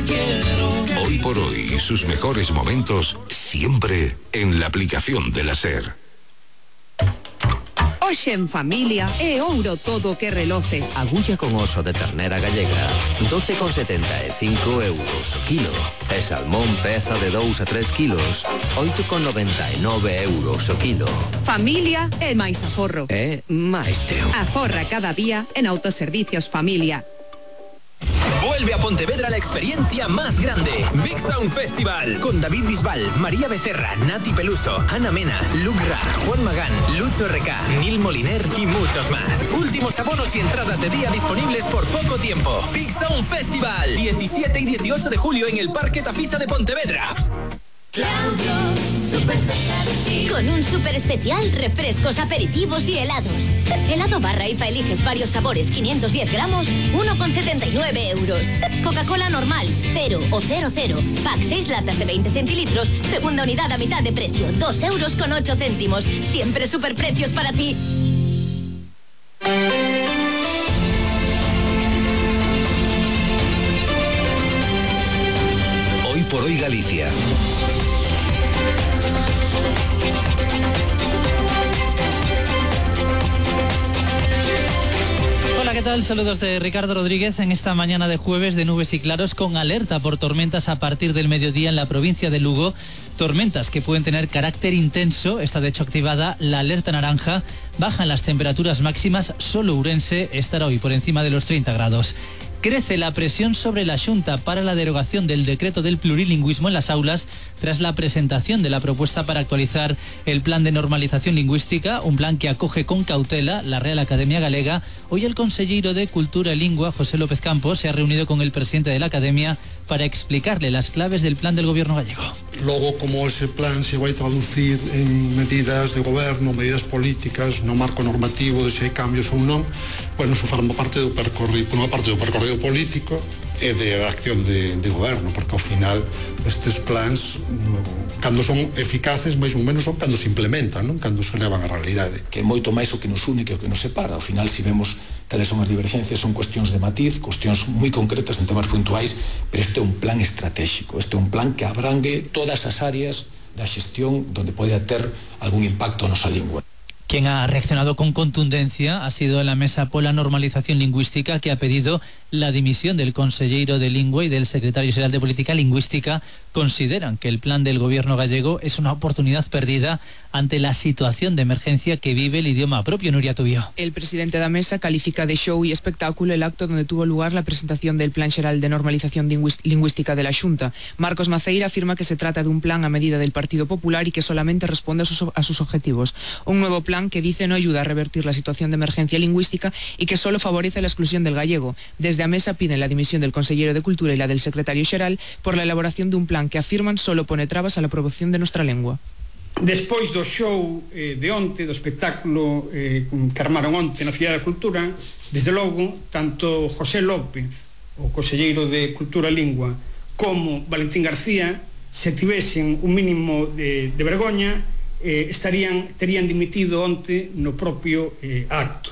Hoy por hoy, sus mejores momentos siempre en la aplicación de la SER. Hoxe en familia é ouro todo que reloce. Agulla con oso de ternera gallega, 12,75 euros o kilo. E salmón peza de 2 a 3 kilos, 8,99 euros o kilo. Familia é máis aforro. É máis teu. Aforra cada día en Autoservicios Familia. Vuelve a Pontevedra la experiencia más grande. Big Sound Festival. Con David Bisbal, María Becerra, Nati Peluso, Ana Mena, Luke Ra, Juan Magán, Lucho RK, Neil Moliner y muchos más. Últimos abonos y entradas de día disponibles por poco tiempo. Big Sound Festival. 17 y 18 de julio en el Parque Tafisa de Pontevedra. Claudio, súper cerca de ti. Con un súper especial, refrescos, aperitivos y helados. Helado barra IFA eliges varios sabores, 510 gramos, 1,79 euros. Coca-Cola normal, 0 o 00. Pack 6 latas de 20 centilitros, segunda unidad a mitad de precio, 2,08 euros. Siempre superprecios para ti. Hoy por hoy Galicia. Hola, ¿qué tal? Saludos de Ricardo Rodríguez en esta mañana de jueves de nubes y claros con alerta por tormentas a partir del mediodía en la provincia de Lugo. Tormentas que pueden tener carácter intenso. Está de hecho activada la alerta naranja. Bajan las temperaturas máximas. Solo Ourense estará hoy por encima de los 30 grados. Crece la presión sobre la Xunta para la derogación del decreto del plurilingüismo en las aulas tras la presentación de la propuesta para actualizar el plan de normalización lingüística, un plan que acoge con cautela la Real Academia Galega. Hoy el consejero de Cultura y Lingua, José López Campos, se ha reunido con el presidente de la Academia para explicarle las claves del plan del gobierno gallego. Logo, como ese plan se vai traducir en medidas de goberno, medidas políticas, no marco normativo de se hai cambios ou non, bueno, eso forma parte do percorrido político e de acción de goberno, porque ao final estes plans, cando son eficaces, máis ou menos son cando se implementan, non? Cando se levan a realidade. Que é moito máis o que nos une que o que nos separa. Ao final, se vemos cales son as divergencias, son cuestións de matiz, cuestións moi concretas en temas puntuais, pero este é un plan estratégico, este é un plan que abrangue todas as áreas da xestión donde pode ter algún impacto na nosa lingua. Quien ha reaccionado con contundencia ha sido la Mesa por la Normalización Lingüística, que ha pedido la dimisión del consejero de Lingua y del secretario general de Política Lingüística. Consideran que el plan del gobierno gallego es una oportunidad perdida ante la situación de emergencia que vive el idioma propio. Nuria Tubío. El presidente da Mesa califica de show y espectáculo el acto donde tuvo lugar la presentación del Plan Xeral de Normalización Lingüística de la Xunta. Marcos Maceira afirma que se trata de un plan a medida del Partido Popular y que solamente responde a sus objetivos. Un nuevo plan que dice no ayuda a revertir la situación de emergencia lingüística y que solo favorece la exclusión del gallego. Desde a Mesa piden la dimisión del consejero de Cultura y la del secretario xeral por la elaboración de un plan que afirman solo pone trabas a la promoción de nuestra lengua. Despois do show de onte, do espectáculo que armaron onte na Cidade da Cultura, desde logo, tanto José López, o conselleiro de Cultura e Lingua, como Valentín García, se tivesen un mínimo de vergoña, terían dimitido onte no propio acto.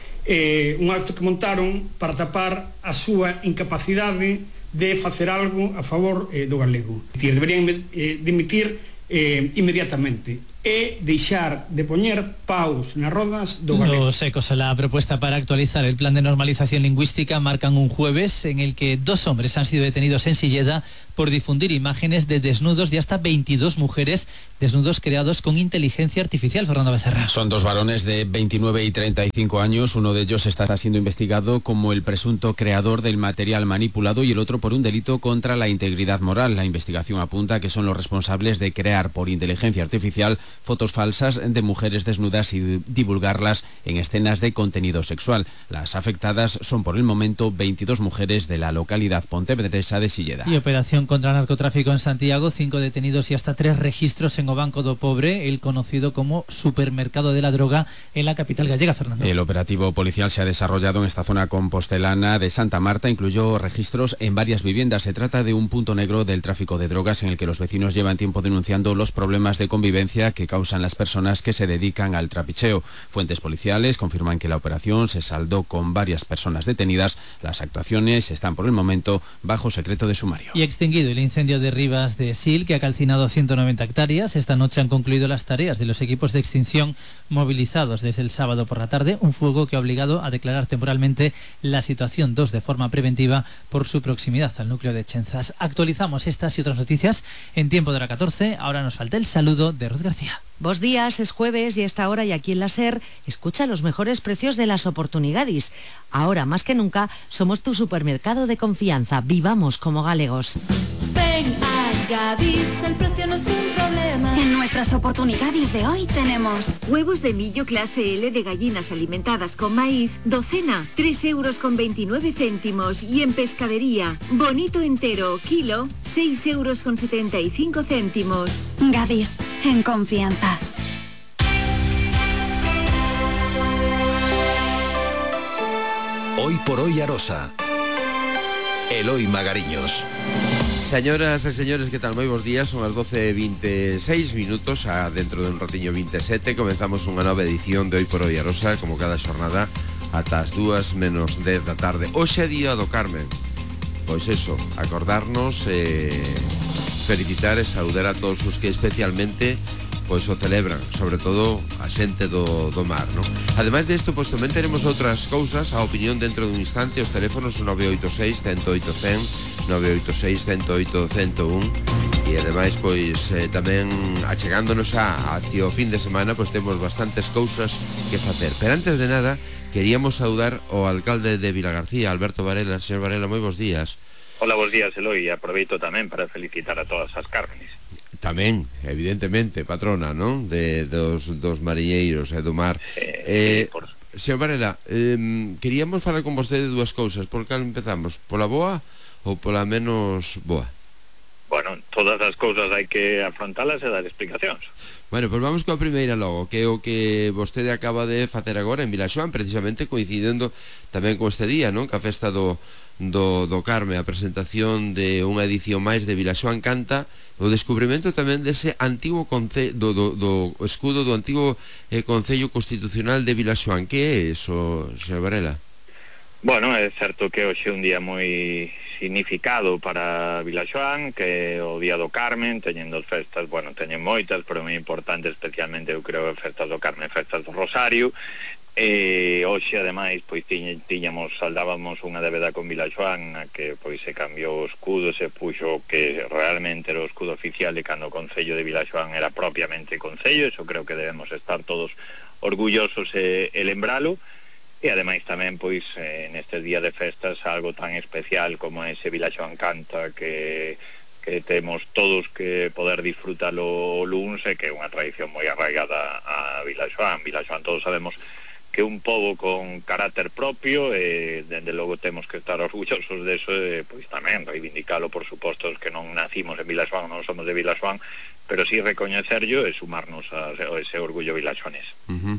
Un acto que montaron para tapar a súa incapacidade de facer algo a favor do galego. Deberían dimitir inmediatamente e deixar de poñer paus nas rodas do galego. Los ecos a la propuesta para actualizar el plan de normalización lingüística marcan un jueves en el que 2 hombres han sido detenidos en Silleda por difundir imágenes de desnudos de hasta 22 mujeres, desnudos creados con inteligencia artificial. Fernando Becerra. Son 2 varones de 29 y 35 años. Uno de ellos está siendo investigado como el presunto creador del material manipulado y el otro por un delito contra la integridad moral. La investigación apunta que son los responsables de crear por inteligencia artificial fotos falsas de mujeres desnudas y divulgarlas en escenas de contenido sexual. Las afectadas son por el momento 22 mujeres de la localidad pontevedresa de Silleda. Y operación operación contra el narcotráfico en Santiago, 5 detenidos y hasta 3 registros en o Banco do Pobre, el conocido como supermercado de la droga en la capital gallega, Fernando. El operativo policial se ha desarrollado en esta zona compostelana de Santa Marta, incluyó registros en varias viviendas. Se trata de un punto negro del tráfico de drogas en el que los vecinos llevan tiempo denunciando los problemas de convivencia que causan las personas que se dedican al trapicheo. Fuentes policiales confirman que la operación se saldó con varias personas detenidas. Las actuaciones están por el momento bajo secreto de sumario. Y extinguido el incendio de Rivas de Sil, que ha calcinado 190 hectáreas. Esta noche han concluido las tareas de los equipos de extinción movilizados desde el sábado por la tarde. Un fuego que ha obligado a declarar temporalmente la situación 2 de forma preventiva por su proximidad al núcleo de Chenzas. Actualizamos estas y otras noticias en tiempo de la 14. Ahora nos falta el saludo de Ruth García. Bos días, es jueves y a esta hora y aquí en la SER escucha los mejores precios de las oportunidades. Ahora más que nunca somos tu supermercado de confianza. Vivamos como galegos. Ven a Gadis, el precio no es un problema. En nuestras oportunidades de hoy tenemos huevos de millo clase L de gallinas alimentadas con maíz, docena, 3,29 € y en pescadería, bonito entero, kilo, 6,75 €. Gadis, en confianza. Hoy por hoy Arosa. Eloi Magariños. Señoras e señores, que tal? Moi bons días, son as 12:26 minutos, a dentro de un ratiño 27 comenzamos unha nova edición de Hoy por Hoy Arosa, como cada xornada ata as 2:10 da tarde. Hoxe é día do Carmen. Pois eso, acordarnos, felicitar e saudar a todos os que especialmente pois o celebran, sobre todo a xente do mar, non? Ademais desto, pois tamén teremos outras cousas, a opinión dentro dun instante, os teléfonos 986 108 100, 986 108 101, e ademais pois tamén achegándonos hacia o fin de semana, pois temos bastantes cousas que facer. Pero antes de nada, queríamos saudar o alcalde de Vilagarcía, Alberto Varela. Señor Varela, moi bons días. Hola, bons días, Eloi, e aproveito tamén para felicitar a todas as Cármenes. Tamén, evidentemente, patrona, non? Dos mariñeiros e do mar. Señor Varela, queríamos falar con vostede de dúas cousas. Por cal empezamos? Pola boa ou pola menos boa? Bueno, todas as cousas hai que afrontalas e dar explicacións. Bueno, pois vamos coa primeira logo, que é o que vostede acaba de facer agora en Vilaxoán, precisamente coincidendo tamén con este día, non? Que a festa do Carme, a presentación de unha edición máis de Vilaxoán Canta, o descubrimento tamén dese antigo do escudo do antigo Concello Constitucional de Vilaxoán. Que é iso, señor Varela? Bueno, é certo que hoxe é un día moi significado para Vilaxoán, que é o Día do Carmen, teñendo festas, bueno, teñen moitas, pero moi importante, especialmente, eu creo, festas do Carmen, festas do Rosario. Hoxe, ademais, pois saldábamos unha débeda con Vilaxoán, na que pois se cambiou o escudo, se puxo que realmente era o escudo oficial, e cando o Concello de Vilaxoán era propiamente Concello. Eso creo que debemos estar todos orgullosos e lembralo. E ademais tamén, pois, nestes días de festas, algo tan especial como ese Vilaxoán Canta que temos todos que poder disfrutalo o luns, e que é unha tradición moi arraigada a Vilaxoán. Vilaxoán todos sabemos que é un pobo con carácter propio, e dende logo temos que estar orgullosos deso, e pois tamén reivindicalo, por suposto, que non nacimos en Vilaxoán, non somos de Vilaxoán, pero sí recoñecerlo e sumarnos a ese orgullo vilaxoanés.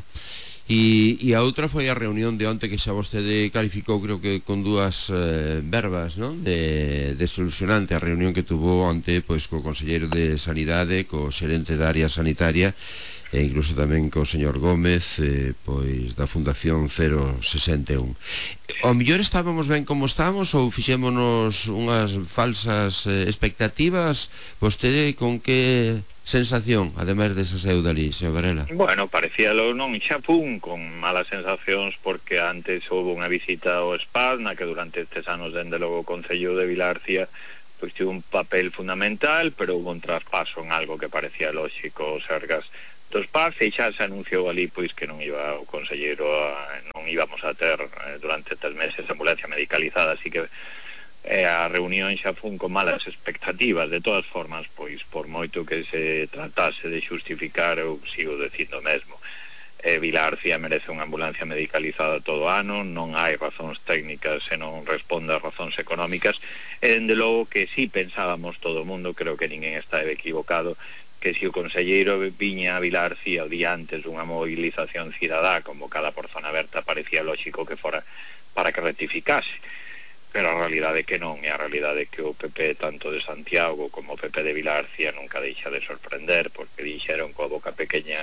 E a outra foi a reunión de onte, que xa vostede calificou, creo que con dúas verbas, non? Desilusionante a reunión que tuvo onte, pois, co conselleiro de Sanidade, co xerente da área sanitaria, e incluso tamén co señor Gómez, pois, da Fundación 061. Ao mellor estábamos ben como estábamos, ou fixémonos unhas falsas expectativas? Vostede con que sensación, ademais desa saúde ali, señor Varela? Bueno, parecíalo non Xapún, con malas sensacións, porque antes houve unha visita ao SPAD, na que durante estes anos, dende logo, o Concello de Vilagarcía pois tivo un papel fundamental, pero houve un traspaso en algo que parecía lógico, os Sergas do SPAD, e xa se anunciou ali pois que non iba o conselleiro, non íbamos a ter durante 3 meses ambulancia medicalizada, así que a reunión xa foi con malas expectativas. De todas formas, pois, por moito que se tratase de xustificar, eu sigo dicindo mesmo, Vila García merece unha ambulancia medicalizada todo o ano, non hai razóns técnicas e non responde a razóns económicas, e dende logo que si pensábamos todo o mundo, creo que ninguén está equivocado, que se o conselleiro viña a Vila García o día antes dunha movilización cidadá convocada por Zona Aberta, parecía lógico que fora para que rectificase, pero a realidade que non, e a realidade que o PP tanto de Santiago como o PP de Vila García nunca deixa de sorprender, porque dixeron coa boca pequena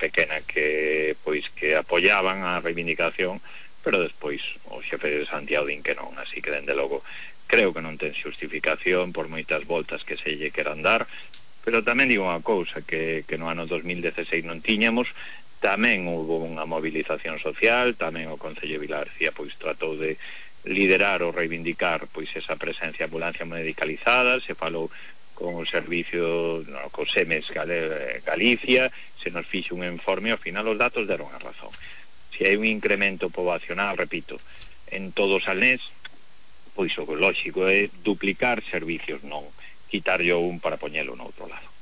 que pois que apoyaban a reivindicación, pero despois o xefe de Santiago din que non, así que dende logo creo que non ten xustificación por moitas voltas que se lle queran dar. Pero tamén digo unha cousa, que no ano 2016 non tiñamos, tamén hubo unha movilización social, tamén o Concello de Vila García pois tratou de liderar ou reivindicar pois esa presencia de ambulancia medicalizada, se falou con o servicio, con SEMES Galicia, se nos fixo un informe, ao final os datos deron a razón. Se hai un incremento poboacional, repito, en todo o Salnés, pois o lógico é duplicar servicios, non quitarlle un para poñelo no outro lado.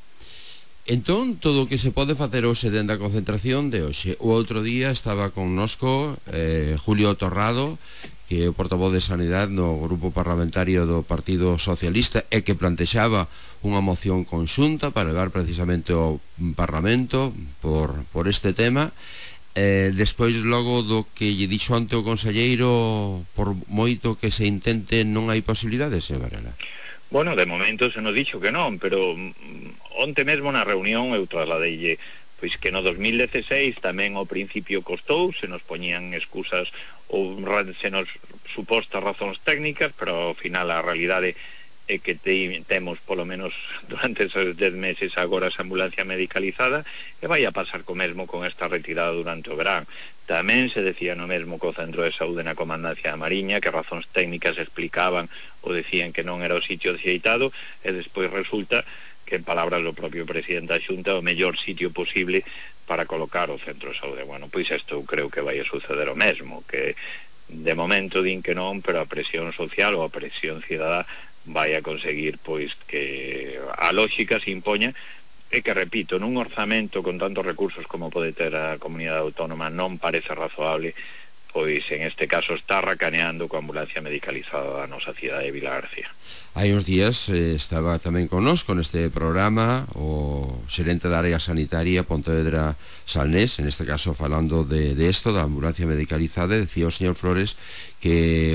Entón, todo o que se pode facer hoxe dende a concentración de hoxe. O outro día estaba connosco Julio Torrado, que é o portavoz de Sanidade no grupo parlamentario do Partido Socialista e que plantexaba unha moción conxunta para levar precisamente ao Parlamento por este tema. Despois logo do que lle dixo ante o conselleiro, por moito que se intente, non hai posibilidades, Varela? Bueno, de momento se nos dixo que non, pero onte mesmo na reunión eu trasladeille pois que no 2016 tamén ao principio costou, se nos poñían excusas ou se nos supostas razóns técnicas, pero ao final a realidade é que temos polo menos durante esos 10 meses agora esa ambulancia medicalizada, e vai a pasar co mesmo con esta retirada durante o verán. Tamén se decía no mesmo co Centro de Saúde na Comandancia da Mariña, que razóns técnicas explicaban ou decían que non era o sitio axeitado, e despois resulta que, en palabras do propio presidente da Xunta, o mellor sitio posible para colocar o Centro de Saúde. Bueno, pois isto creo que vai a suceder o mesmo, que de momento din que non, pero a presión social ou a presión cidadá vai a conseguir pois que a lógica se impoña, e que, repito, nun orzamento con tantos recursos como pode ter a comunidade autónoma non parece razoable pois en este caso está racaneando coa ambulancia medicalizada da nosa cidade de Vila García. Hai uns días estaba tamén connosco neste programa o xerente da área sanitaria Pontevedra Salnés, en este caso falando de esto, da ambulancia medicalizada, decía o señor Flores que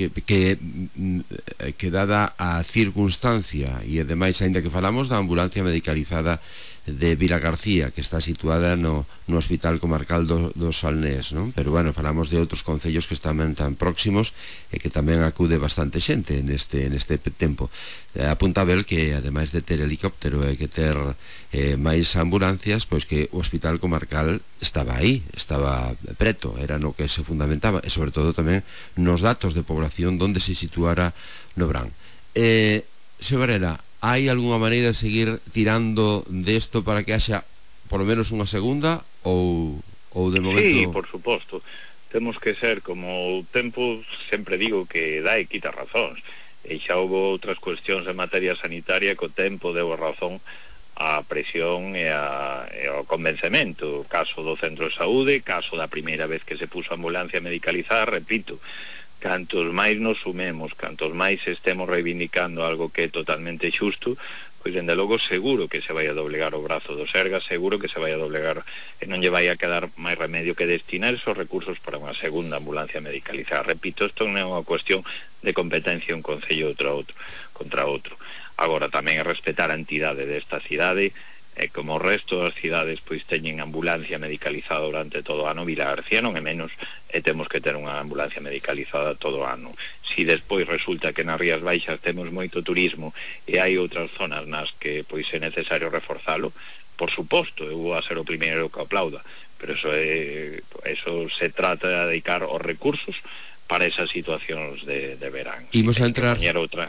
dada a circunstancia e ademais aínda que falamos da ambulancia medicalizada de Vila García, que está situada no Hospital Comarcal do Salnés, non? Pero bueno, falamos de outros concellos que están tan próximos e que tamén acude bastante xente neste tempo. Apunta a ver que ademais de ter helicóptero e que ter máis ambulancias, pois que o Hospital Comarcal estaba aí, estaba preto, era no que se fundamentaba, e sobre todo tamén nos datos de población donde se situara no Brán. Señor Varela, hai algunha maneira de seguir tirando desto para que haxa por lo menos unha segunda ou de momento... Sí, por suposto. Temos que ser como o tempo, sempre digo que dá e quita razóns. E xa houve outras cuestións en materia sanitaria que o tempo deu razón a presión e ao convencemento. O caso do Centro de Saúde, caso da primeira vez que se puso ambulancia medicalizada, repito, cantos máis nos sumemos, cantos máis estemos reivindicando algo que é totalmente xusto, pois dende logo seguro que se vai a doblegar o brazo do Sergas, seguro que se vai a doblegar e non lle vai a quedar máis remedio que destinar esos recursos para unha segunda ambulancia medicalizada. Repito, isto non é unha cuestión de competencia un concello contra outro. Agora tamén é respetar a entidade desta cidade, e como o resto das cidades pois teñen ambulancia medicalizada durante todo o ano, Vila García non é menos, e temos que ter unha ambulancia medicalizada todo o ano. Si despois resulta que nas Rías Baixas temos moito turismo e hai outras zonas nas que pois é necesario reforzalo, por suposto, eu vou a ser o primeiro que aplauda, pero eso se trata de dedicar os recursos para esas situacións de verán. Imos a entrar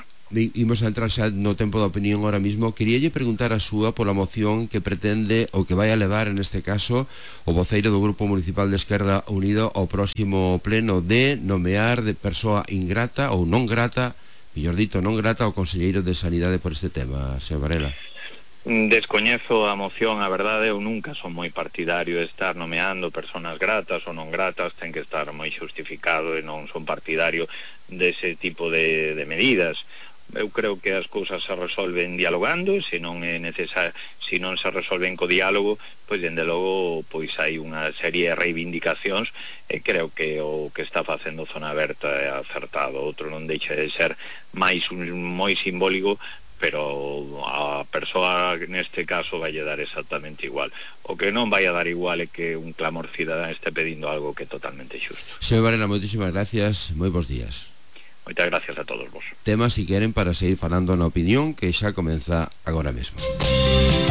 xa no tempo da opinión ahora mismo. Queríalle preguntar a súa pola moción que pretende ou que vai a levar, en este caso, o voceiro do Grupo Municipal de Esquerda Unida ao próximo pleno, de nomear de persoa ingrata ou non grata, mellor dito, non grata, ao conselleiro de Sanidade por este tema, señor Varela. Descoñezo a moción, a verdade, eu nunca son moi partidario de estar nomeando personas gratas ou non gratas, ten que estar moi xustificado e non son partidario dese tipo de medidas. Eu creo que as cousas se resolven dialogando, se non é necesario, se non se resolven co diálogo, pois dende logo pois hai unha serie de reivindicacións e creo que o que está facendo Zona Aberta é acertado. Outro non deixa de ser máis moi simbólico, pero a persoa neste caso vai dar exactamente igual. O que non vai a dar igual é que un clamor cidadán este pedindo algo que é totalmente xusto. Señor Varela, moitísimas gracias, moi bons días. Moitas gracias a todos vos. Temas, si queren, para seguir falando na opinión, que xa comeza agora mesmo.